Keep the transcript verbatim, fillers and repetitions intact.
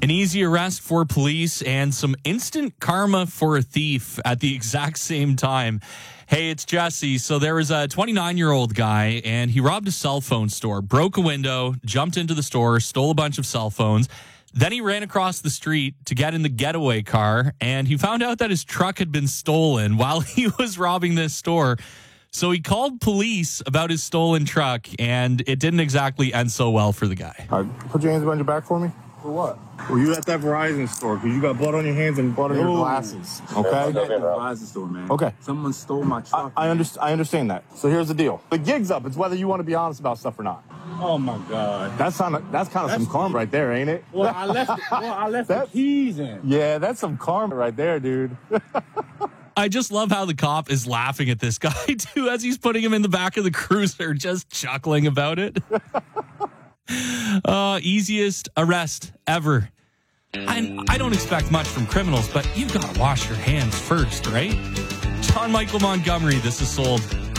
An easy arrest for police and some instant karma for a thief at the exact same time. Hey, it's Jesse. So there was a twenty-nine-year-old guy, and he robbed a cell phone store, broke a window, jumped into the store, stole a bunch of cell phones. Then he ran across the street to get in the getaway car, and he found out that his truck had been stolen while he was robbing this store. So he called police about his stolen truck, and it didn't exactly end so well for the guy. All right, put your hands behind your back for me. For what? Well, you at that Verizon store because you got blood on your hands and blood on your glasses. Okay? At the Verizon store, man. Okay. Someone stole my truck. I, I, underst- I understand that. So here's the deal. The gig's up. It's whether you want to be honest about stuff or not. Oh my God. That's kind of that's kind of some karma right there, ain't it? Well, I left. The, well, I left the keys in. Yeah, that's some karma right there, dude. I just love how the cop is laughing at this guy, too, as he's putting him in the back of the cruiser, just chuckling about it. uh, easiest arrest ever. I, I don't expect much from criminals, but you've got to wash your hands first, right? John Michael Montgomery, this is Sold.